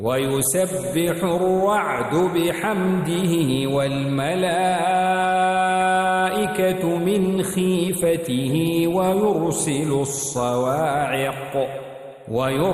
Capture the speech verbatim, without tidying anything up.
ويسبح الرعد بحمده والملائكة من خيفته ويرسل الصواعق